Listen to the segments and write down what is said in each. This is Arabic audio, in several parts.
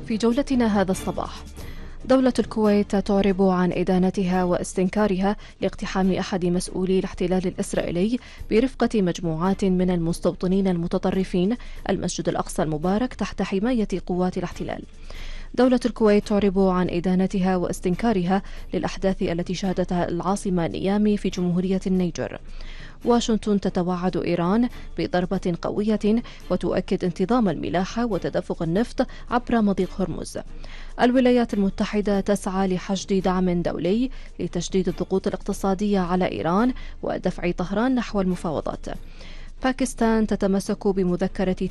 في جولتنا هذا الصباح، دولة الكويت تعرب عن إدانتها واستنكارها لاقتحام أحد مسؤولي الاحتلال الإسرائيلي برفقة مجموعات من المستوطنين المتطرفين المسجد الأقصى المبارك تحت حماية قوات الاحتلال. دولة الكويت تعرب عن إدانتها واستنكارها للأحداث التي شهدتها العاصمة نيامي في جمهورية النيجر. واشنطن تتوعد إيران بضربة قوية وتؤكد انتظام الملاحة وتدفق النفط عبر مضيق هرمز. الولايات المتحدة تسعى لحشد دعم دولي لتشديد الضغوط الاقتصادية على إيران ودفع طهران نحو المفاوضات. باكستان تتمسك بمذكرة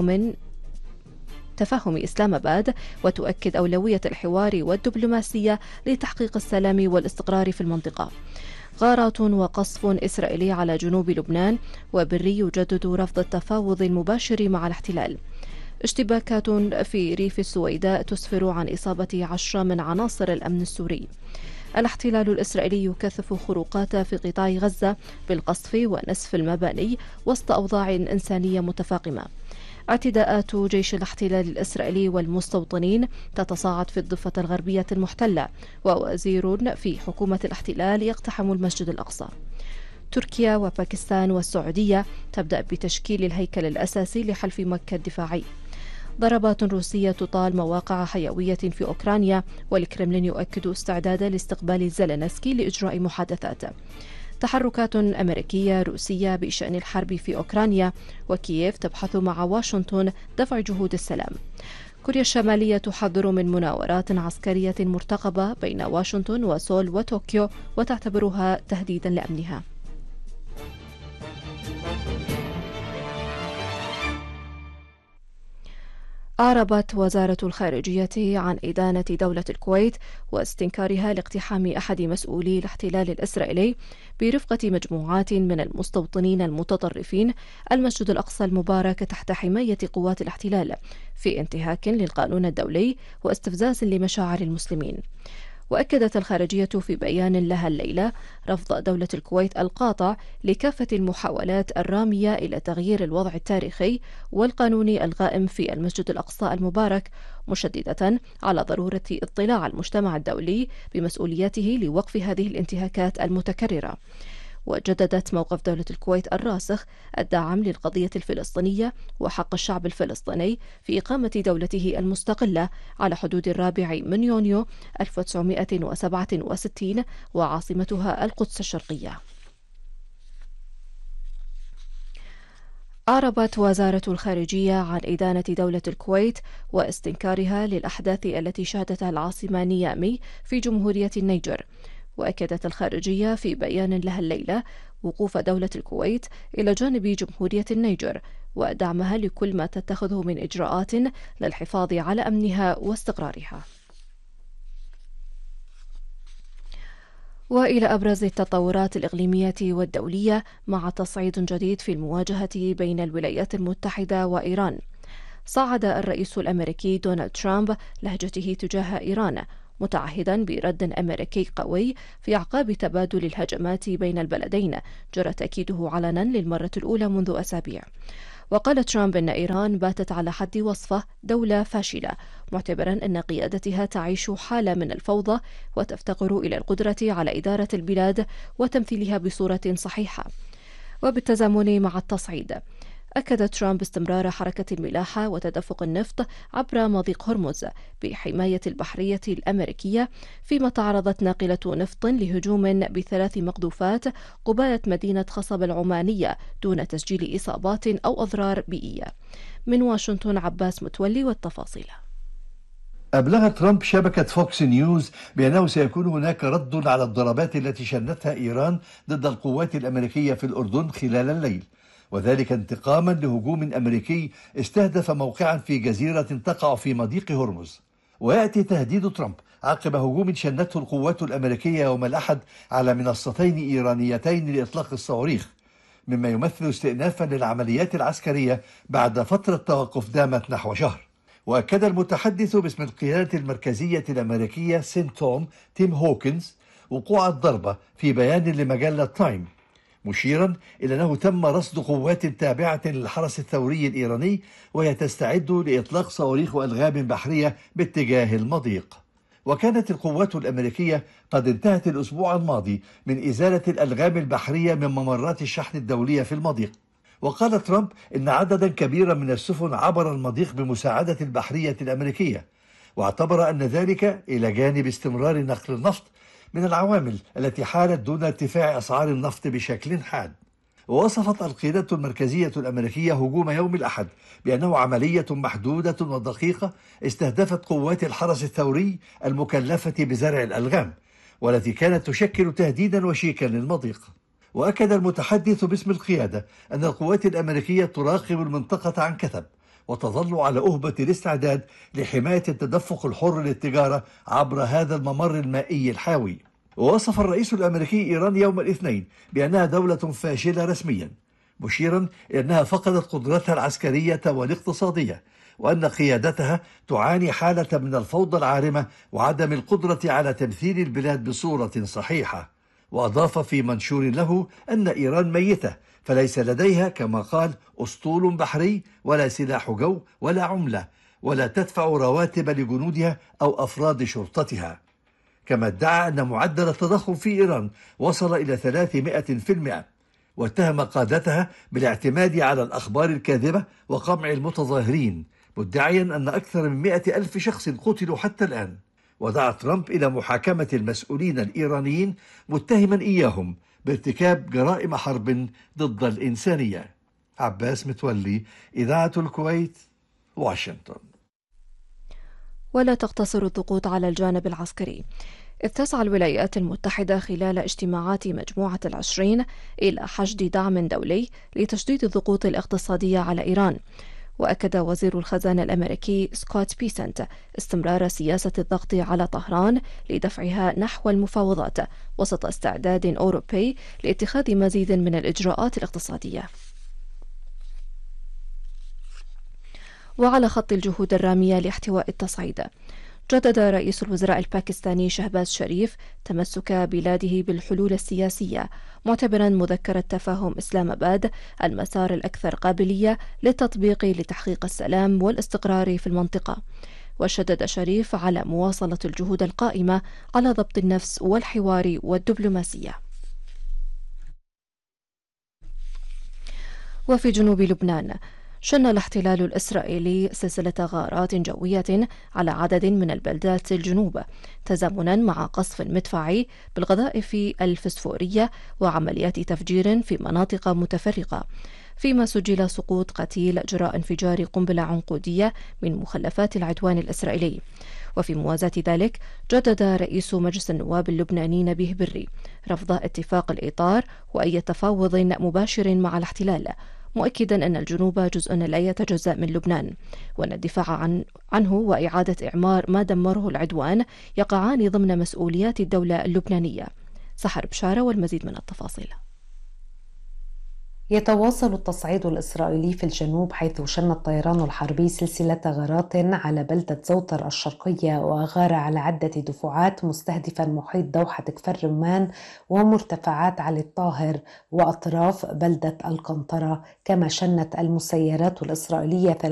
تفهم إسلام آباد وتؤكد أولوية الحوار والدبلوماسية لتحقيق السلام والاستقرار في المنطقة. غارات وقصف إسرائيلي على جنوب لبنان، وبري يجدد رفض التفاوض المباشر مع الاحتلال. اشتباكات في ريف السويداء تسفر عن إصابة 10 من عناصر الأمن السوري. الاحتلال الإسرائيلي يكثف خروقات في قطاع غزة بالقصف ونسف المباني وسط أوضاع إنسانية متفاقمة. اعتداءات جيش الاحتلال الإسرائيلي والمستوطنين تتصاعد في الضفة الغربية المحتلة، ووزير في حكومة الاحتلال يقتحم المسجد الأقصى. تركيا وباكستان والسعودية تبدأ بتشكيل الهيكل الأساسي لحلف مكة الدفاعي. ضربات روسية تطال مواقع حيوية في أوكرانيا، والكرملين يؤكد استعداد لاستقبال زيلينسكي لإجراء محادثات. تحركات أمريكية روسية بشأن الحرب في أوكرانيا، وكييف تبحث مع واشنطن دفع جهود السلام. كوريا الشمالية تحذر من مناورات عسكرية مرتقبة بين واشنطن وسول وطوكيو وتعتبرها تهديدا لأمنها. أعربت وزارة الخارجية عن إدانة دولة الكويت واستنكارها لاقتحام أحد مسؤولي الاحتلال الإسرائيلي برفقة مجموعات من المستوطنين المتطرفين المسجد الأقصى المبارك تحت حماية قوات الاحتلال في انتهاك للقانون الدولي واستفزاز لمشاعر المسلمين. وأكدت الخارجية في بيان لها الليلة رفض دولة الكويت القاطع لكافة المحاولات الرامية إلى تغيير الوضع التاريخي والقانوني الغائم في المسجد الأقصى المبارك، مشددة على ضرورة اطلاع المجتمع الدولي بمسؤوليته لوقف هذه الانتهاكات المتكررة. وجددت موقف دولة الكويت الراسخ الداعم للقضية الفلسطينية وحق الشعب الفلسطيني في إقامة دولته المستقلة على حدود 4 من يونيو 1967 وعاصمتها القدس الشرقية. أعربت وزارة الخارجية عن إدانة دولة الكويت واستنكارها للأحداث التي شهدتها العاصمة نيامي في جمهورية النيجر. وأكدت الخارجية في بيان لها الليلة وقوف دولة الكويت إلى جانب جمهورية النيجر ودعمها لكل ما تتخذه من إجراءات للحفاظ على أمنها واستقرارها. وإلى أبرز التطورات الإقليمية والدولية مع تصعيد جديد في المواجهة بين الولايات المتحدة وإيران. صعد الرئيس الأمريكي دونالد ترامب لهجته تجاه إيران، متعهدا برد أمريكي قوي في أعقاب تبادل الهجمات بين البلدين جرى تأكيده علنا للمرة الأولى منذ أسابيع. وقال ترامب أن إيران باتت على حد وصفه دولة فاشلة، معتبرا أن قيادتها تعيش حالة من الفوضى وتفتقر إلى القدرة على إدارة البلاد وتمثيلها بصورة صحيحة. وبالتزامن مع التصعيد، أكد ترامب استمرار حركة الملاحة وتدفق النفط عبر مضيق هرمز بحماية البحرية الأمريكية، فيما تعرضت ناقلة نفط لهجوم ب3 مقذوفات قبالة مدينة خصب العمانية دون تسجيل إصابات أو أضرار بيئية. من واشنطن عباس متولي والتفاصيل. أبلغ ترامب شبكة فوكس نيوز بأنه سيكون هناك رد على الضربات التي شنتها إيران ضد القوات الأمريكية في الأردن خلال الليل، وذلك انتقاما لهجوم أمريكي استهدف موقعا في جزيرة تقع في مضيق هرمز. ويأتي تهديد ترامب عقب هجوم شنته القوات الأمريكية يوم الأحد على منصتين إيرانيتين لإطلاق الصواريخ، مما يمثل استئنافا للعمليات العسكرية بعد فترة توقف دامت نحو شهر. وأكد المتحدث باسم القيادة المركزية الأمريكية سنتوم تيم هوكنز وقوع الضربة في بيان لمجلة تايم، مشيرا إلى أنه تم رصد قوات تابعة للحرس الثوري الإيراني وهي تستعد لإطلاق صواريخ وألغام بحرية باتجاه المضيق. وكانت القوات الأمريكية قد انتهت الأسبوع الماضي من إزالة الألغام البحرية من ممرات الشحن الدولية في المضيق. وقال ترامب إن عددا كبيرا من السفن عبر المضيق بمساعدة البحرية الأمريكية، واعتبر أن ذلك إلى جانب استمرار نقل النفط من العوامل التي حالت دون ارتفاع أسعار النفط بشكل حاد. ووصفت القيادة المركزية الأمريكية هجوم يوم الأحد بأنه عملية محدودة ودقيقة استهدفت قوات الحرس الثوري المكلفة بزرع الألغام، والتي كانت تشكل تهديدا وشيكا للمضيق. وأكد المتحدث باسم القيادة أن القوات الأمريكية تراقب المنطقة عن كثب، وتظل على أهبة الاستعداد لحماية التدفق الحر للتجارة عبر هذا الممر المائي الحاوي. ووصف الرئيس الأمريكي إيران يوم الاثنين بأنها دولة فاشلة رسميا، مشيرا إلى أنها فقدت قدرتها العسكرية والاقتصادية، وأن قيادتها تعاني حالة من الفوضى العارمة وعدم القدرة على تمثيل البلاد بصورة صحيحة. وأضاف في منشور له أن إيران ميتة، فليس لديها كما قال أسطول بحري ولا سلاح جو ولا عملة، ولا تدفع رواتب لجنودها أو أفراد شرطتها. كما ادعى أن معدل التضخم في إيران وصل إلى 300%، واتهم قادتها بالاعتماد على الأخبار الكاذبة وقمع المتظاهرين، مدعيا أن أكثر من 100,000 شخص قتلوا حتى الآن. ودعا ترامب إلى محاكمة المسؤولين الإيرانيين متهما إياهم بارتكاب جرائم حرب ضد الإنسانية. عباس متولي، إذاعة الكويت، واشنطن. ولا تقتصر الضغوط على الجانب العسكري، إذ تسعى الولايات المتحدة خلال اجتماعات مجموعة ال20 إلى حشد دعم دولي لتشديد الضغوط الاقتصادية على إيران. وأكد وزير الخزانة الأمريكي سكوت بيسنت استمرار سياسة الضغط على طهران لدفعها نحو المفاوضات وسط استعداد أوروبي لاتخاذ مزيد من الإجراءات الاقتصادية. وعلى خط الجهود الرامية لاحتواء التصعيد، جدد رئيس الوزراء الباكستاني شهباز شريف تمسك بلاده بالحلول السياسية، معتبرا مذكرة تفاهم إسلام آباد المسار الأكثر قابلية للتطبيق لتحقيق السلام والاستقرار في المنطقة. وشدد شريف على مواصلة الجهود القائمة على ضبط النفس والحوار والدبلوماسية. وفي جنوب لبنان، شن الاحتلال الإسرائيلي سلسلة غارات جوية على عدد من البلدات الجنوب، تزامنا مع قصف مدفعي بالقذائف الفسفورية وعمليات تفجير في مناطق متفرقة، فيما سجل سقوط قتيل جراء انفجار قنبلة عنقودية من مخلفات العدوان الإسرائيلي. وفي موازاة ذلك، جدد رئيس مجلس النواب اللبناني نبيه بري رفض اتفاق الإطار وأي تفاوض مباشر مع الاحتلال، مؤكدا أن الجنوب جزء لا يتجزأ من لبنان، وأن الدفاع عنه وإعادة إعمار ما دمره العدوان يقعان ضمن مسؤوليات الدولة اللبنانية. سحر بشارة والمزيد من التفاصيل. يتواصل التصعيد الإسرائيلي في الجنوب، حيث شن الطيران الحربي سلسلة غارات على بلدة زوتر الشرقية، وغار على عدة دفعات مستهدفا محيط دوحة كفر رمان ومرتفعات علي الطاهر وأطراف بلدة القنطرة. كما شنت المسيرات الإسرائيلية